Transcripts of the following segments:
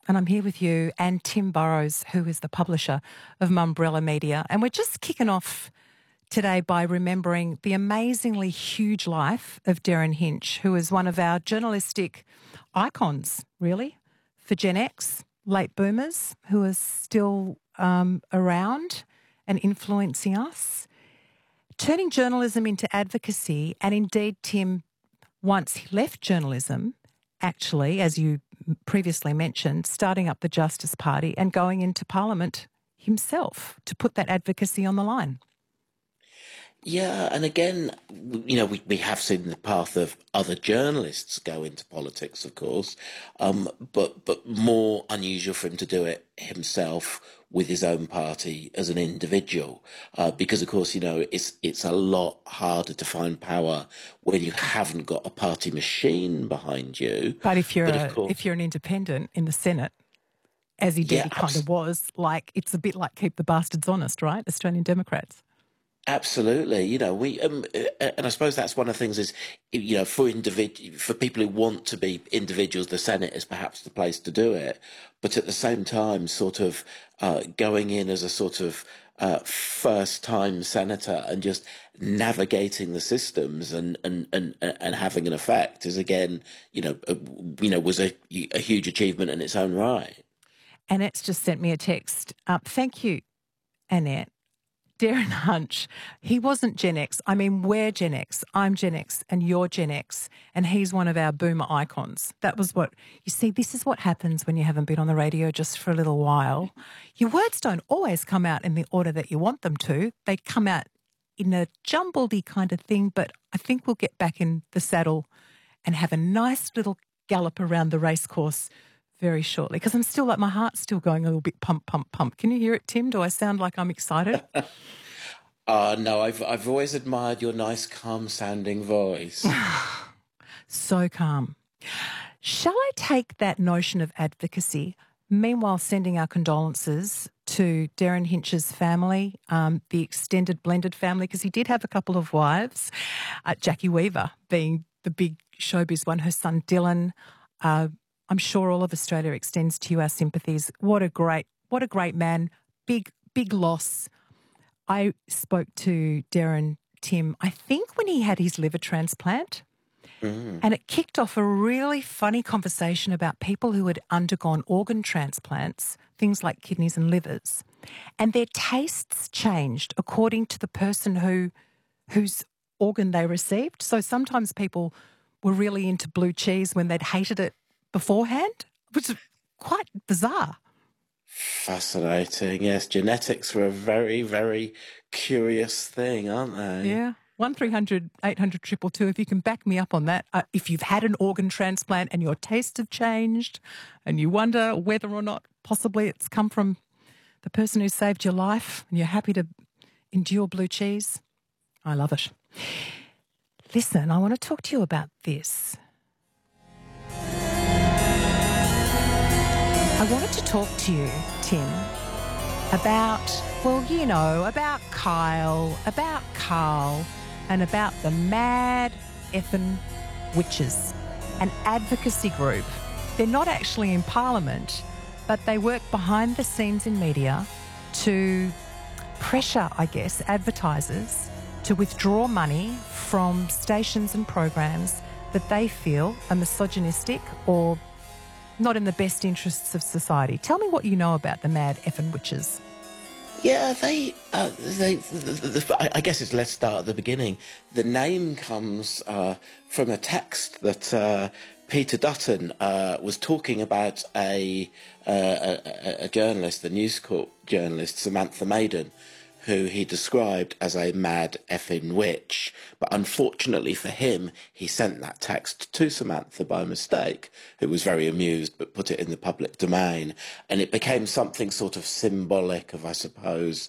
and I'm here with you and Tim Burrows, who is the publisher of Mumbrella Media. And we're just kicking off today by remembering the amazingly huge life of Derryn Hinch, who is one of our journalistic icons, really, for Gen X, late boomers, who are still around and influencing us. Turning journalism into advocacy, and indeed, Tim, once he left journalism, actually, as you previously mentioned, starting up the Justice Party and going into Parliament himself to put that advocacy on the line. Yeah, and again, we have seen the path of other journalists go into politics, of course, but more unusual for him to do it himself with his own party as an individual, because of course, it's a lot harder to find power when you haven't got a party machine behind you. But if you're an independent in the Senate, as he did, he kind of was, like, it's a bit like keep the bastards honest, right? Australian Democrats. Absolutely, and I suppose that's one of the things is, for people who want to be individuals, the Senate is perhaps the place to do it. But at the same time, sort of going in as a sort of first-time senator and just navigating the systems and having an effect is again, was a huge achievement in its own right. Annette's just sent me a text. Thank you, Annette. Derryn Hinch, he wasn't Gen X. I mean, we're Gen X. I'm Gen X and you're Gen X, and he's one of our boomer icons. That was what, you see, this is what happens when you haven't been on the radio just for a little while. Your words don't always come out in the order that you want them to. They come out in a jumbledy kind of thing, but I think we'll get back in the saddle and have a nice little gallop around the racecourse very shortly, because I'm still like, my heart's still going a little bit pump, pump, pump. Can you hear it, Tim? Do I sound like I'm excited? No, I've always admired your nice, calm-sounding voice. So calm. Shall I take that notion of advocacy, meanwhile sending our condolences to Derryn Hinch's family, the extended blended family, because he did have a couple of wives, Jackie Weaver being the big showbiz one, her son Dylan. I'm sure all of Australia extends to you our sympathies. What a great man. Big loss. I spoke to Derryn, Tim, I think when he had his liver transplant, and it kicked off a really funny conversation about people who had undergone organ transplants, things like kidneys and livers, and their tastes changed according to the person whose organ they received. So sometimes people were really into blue cheese when they'd hated it beforehand, which is quite bizarre. Fascinating. Yes, genetics are a very, very curious thing, aren't they? Yeah. 1300 800 222, if you can back me up on that. If you've had an organ transplant and your tastes have changed and you wonder whether or not possibly it's come from the person who saved your life and you're happy to endure blue cheese, I love it. Listen, I want to talk to you about this. I wanted to talk to you, Tim, about Kyle, about Carl, and about the Mad Effin' Witches, an advocacy group. They're not actually in Parliament, but they work behind the scenes in media to pressure, I guess, advertisers to withdraw money from stations and programs that they feel are misogynistic or not in the best interests of society. Tell me what you know about the Mad Effin' Witches. Yeah, I guess let's start at the beginning. The name comes from a text that Peter Dutton was talking about a journalist, the News Corp journalist, Samantha Maiden, who he described as a mad effing witch. But unfortunately for him, he sent that text to Samantha by mistake, who was very amused but put it in the public domain. And it became something sort of symbolic of, I suppose,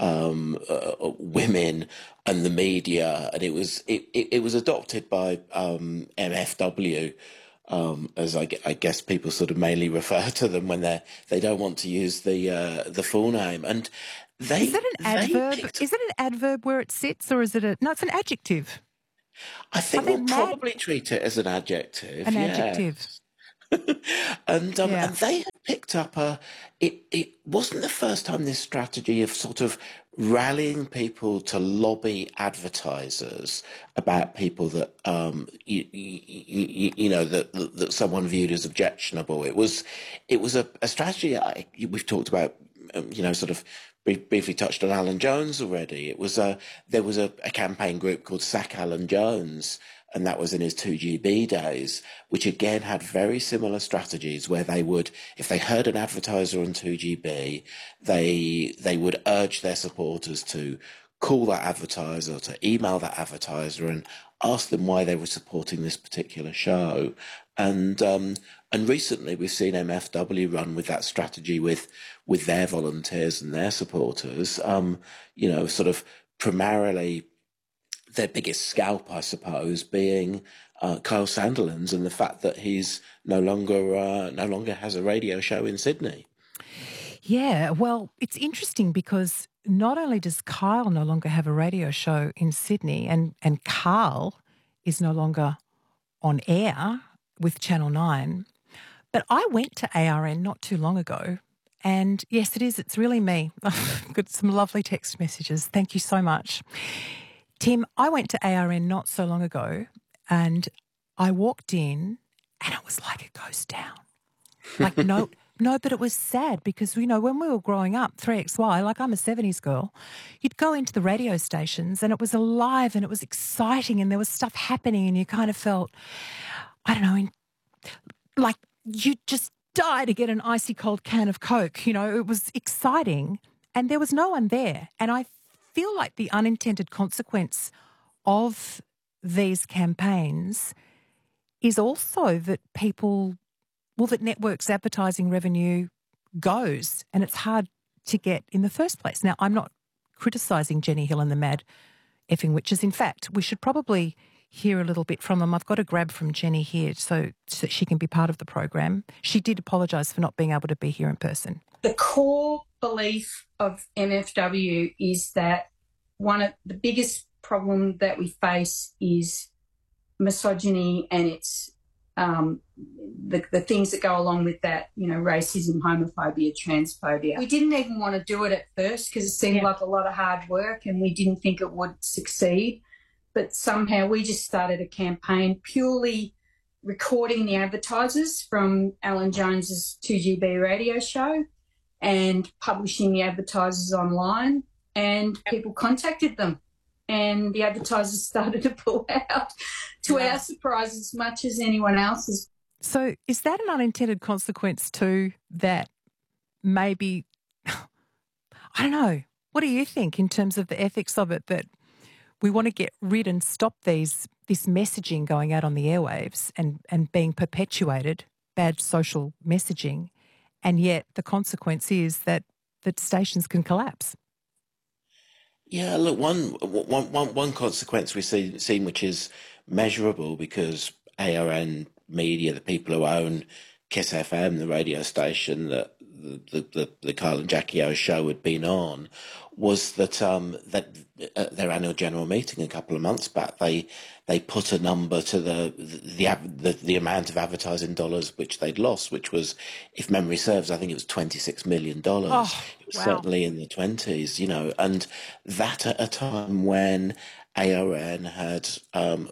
women and the media. And it was adopted by MFW, as I guess people sort of mainly refer to them when they don't want to use the full name. And is that an adverb? Is it an adverb where it sits, or is it no? It's an adjective. I think we'll probably treat it as an adjective. An adjective. And they had picked up it wasn't the first time this strategy of sort of rallying people to lobby advertisers about people that that someone viewed as objectionable. It was a strategy we've talked about, sort of briefly touched on Alan Jones already. There was a campaign group called Sack Alan Jones, and that was in his 2GB days, which again had very similar strategies where they would, if they heard an advertiser on 2GB, they would urge their supporters to call that advertiser, to email that advertiser and ask them why they were supporting this particular show. And recently we've seen MFW run with that strategy with their volunteers and their supporters, sort of primarily their biggest scalp, I suppose, being Kyle Sandilands and the fact that he's no longer has a radio show in Sydney. Yeah, well, it's interesting because not only does Kyle no longer have a radio show in Sydney, and Carl is no longer on air with Channel 9, but I went to ARN not too long ago. And yes, it's really me. I've got some lovely text messages. Thank you so much. Tim, I went to ARN not so long ago and I walked in and it was like a ghost town. Like, no, but it was sad because, when we were growing up, 3XY, like I'm a 70s girl, you'd go into the radio stations and it was alive and it was exciting and there was stuff happening and you kind of felt, I don't know, like you just die to get an icy cold can of Coke. It was exciting and there was no one there. And I feel like the unintended consequence of these campaigns is also that that networks' advertising revenue goes and it's hard to get in the first place. Now, I'm not criticising Jenny Hill and the Mad Effing Witches. In fact, we should probably hear a little bit from them. I've got a grab from Jenny here so she can be part of the program. She did apologise for not being able to be here in person. The core belief of MFW is that one of the biggest problem that we face is misogyny and it's the things that go along with that, racism, homophobia, transphobia. We didn't even want to do it at first because it seemed like a lot of hard work and we didn't think it would succeed. But somehow we just started a campaign purely recording the advertisers from Alan Jones's 2GB radio show and publishing the advertisers online, and people contacted them and the advertisers started to pull out to our surprise as much as anyone else's. So is that an unintended consequence too, that maybe, I don't know, what do you think in terms of the ethics of it, that we want to get rid and stop this messaging going out on the airwaves and being perpetuated, bad social messaging, and yet the consequence is that stations can collapse? Yeah, look, one consequence we've seen which is measurable, because ARN Media, the people who own Kiss FM, the radio station that the Kyle and Jackie O show had been on, was that their annual general meeting a couple of months back, they put a number to the amount of advertising dollars which they'd lost, which was, if memory serves, I think it was $26 million. Oh, it was wow. certainly in the 20s, and that at a time when ARN had, and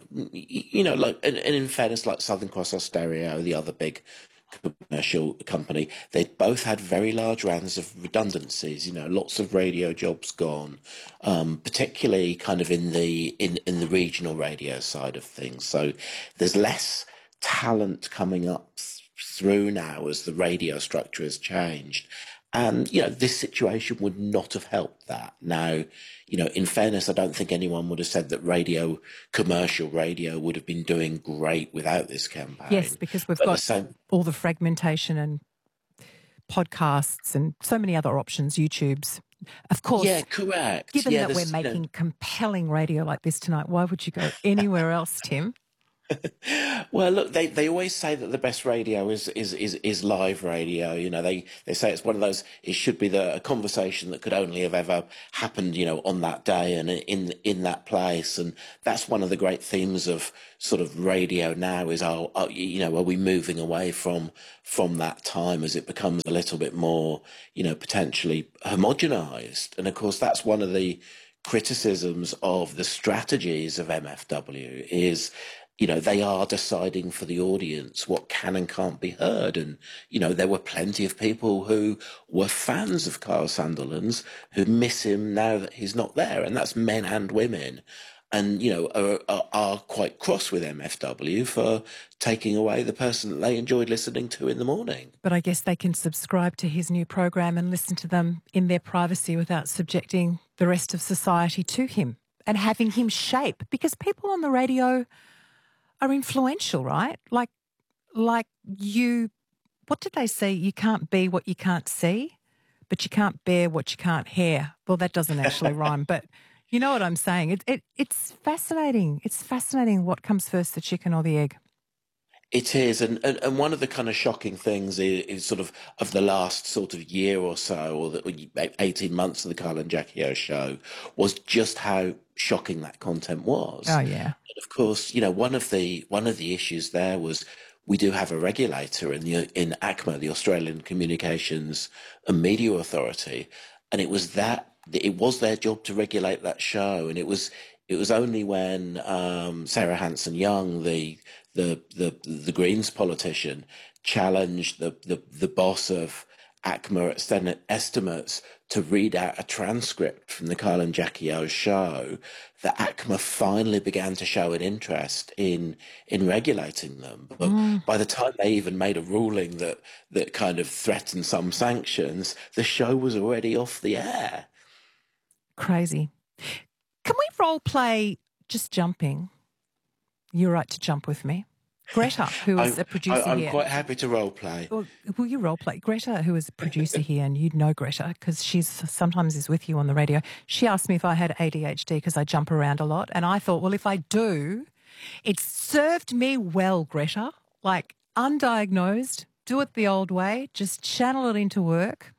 in fairness, like Southern Cross Austereo, the other big commercial company, they both had very large rounds of redundancies, lots of radio jobs gone, particularly kind of in the regional radio side of things. So there's less talent coming up through now as the radio structure has changed. And, this situation would not have helped that. Now, in fairness, I don't think anyone would have said that commercial radio would have been doing great without this campaign. Yes, because we've got all the fragmentation and podcasts and so many other options, YouTubes. Of course. Yeah, correct. Given that we're making compelling radio like this tonight, why would you go anywhere else, Tim? Well, look, they always say that the best radio is live radio. You know, they say it's one of those. It should be a conversation that could only have ever happened, you know, on that day and in that place. And that's one of the great themes of sort of radio now is you know, are we moving away from that time as it becomes a little bit more, you know, potentially homogenized? And of course, that's one of the criticisms of the strategies of MFW is, you know, they are deciding for the audience what can and can't be heard. And, you know, there were plenty of people who were fans of Kyle Sandilands who miss him now that he's not there. And that's men and women. And, you know, are quite cross with MFW for taking away the person that they enjoyed listening to in the morning. But I guess they can subscribe to his new program and listen to them in their privacy without subjecting the rest of society to him and having him shape, because people on the radio are influential, right? Like you, what did they say? You can't be what you can't see, but you can't bear what you can't hear. Well, that doesn't actually rhyme, but you know what I'm saying. It's fascinating. It's fascinating what comes first, the chicken or the egg. It is, and one of the kind of shocking things is sort of the last sort of year or so, or the 18 months of the Kyle and Jackie O show, was just how shocking that content was. Oh yeah. And of course, you know, one of the issues there was we do have a regulator in ACMA, the Australian Communications and Media Authority, and it was their job to regulate that show, and it was only when Sarah Hanson-Young, the Greens politician, challenged the boss of ACMA at Senate Estimates to read out a transcript from the Kyle and Jackie O show, that ACMA finally began to show an interest in regulating them. But by the time they even made a ruling that kind of threatened some sanctions, the show was already off the air. Crazy. Can we role play just jumping? You're right to jump with me. Greta, who is a producer here. I'm quite happy to role play. Well, will you role play? Greta, who is a producer here, and you'd know Greta because she's sometimes is with you on the radio. She asked me if I had ADHD because I jump around a lot. And I thought, well, if I do, it's served me well, Greta. Like undiagnosed, do it the old way, just channel it into work.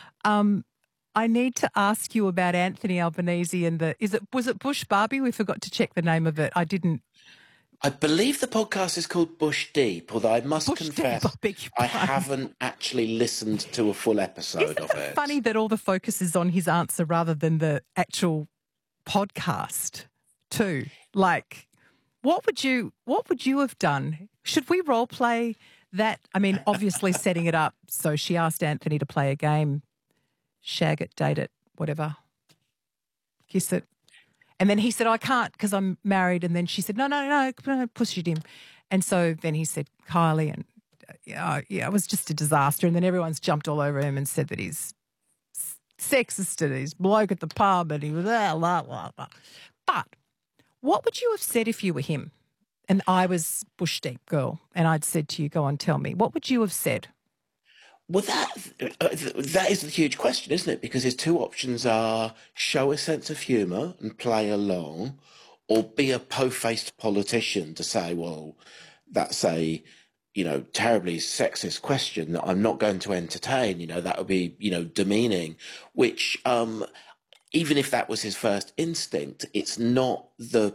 I need to ask you about Anthony Albanese and was it Bush Barbie? We forgot to check the name of it. I didn't. I believe the podcast is called Bush Deep, although I must confess I haven't actually listened to a full episode of it. Isn't it funny that all the focus is on his answer rather than the actual podcast too? Like, what would you have done? Should we role play that? I mean, obviously setting it up. So she asked Anthony to play a game, shag it, date it, whatever, kiss it. And then he said, I can't because I'm married. And then she said, no, pushed him. And so then he said, Kylie, and it was just a disaster. And then everyone's jumped all over him and said that he's sexist and he's bloke at the pub and he was blah, blah, blah. But what would you have said if you were him and I was Bush Deep girl and I'd said to you, go on, tell me, what would you have said? Well, that is the huge question, isn't it? Because his two options are show a sense of humour and play along, or be a po-faced politician to say, well, that's a, you know, terribly sexist question that I'm not going to entertain. You know, that would be, you know, demeaning, which even if that was his first instinct, it was not the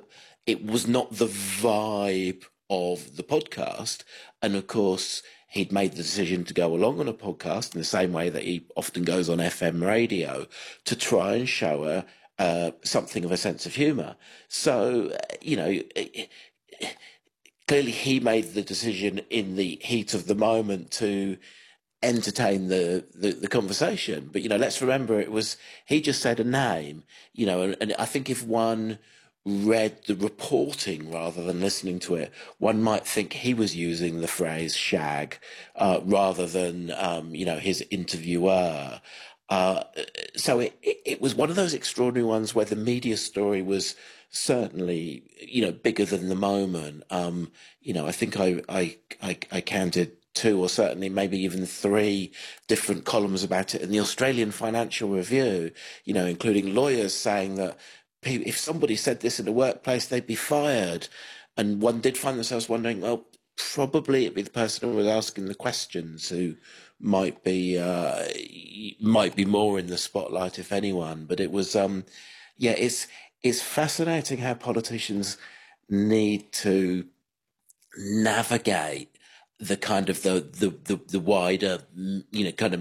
vibe of the podcast. And of course, he'd made the decision to go along on a podcast in the same way that he often goes on FM radio to try and show something of a sense of humour. So, you know, clearly he made the decision in the heat of the moment to entertain the conversation. But, you know, let's remember he just said a name, you know, and I think if one read the reporting rather than listening to it, one might think he was using the phrase shag rather than, you know, his interviewer. So it was one of those extraordinary ones where the media story was certainly, you know, bigger than the moment. You know, I think I counted 2 or certainly maybe even 3 different columns about it in the Australian Financial Review, you know, including lawyers saying that if somebody said this in the workplace, they'd be fired. and one did find themselves wondering, well, probably it'd be the person who was asking the questions who might be more in the spotlight, if anyone. But it was, it's fascinating how politicians need to navigate the kind of the wider, kind of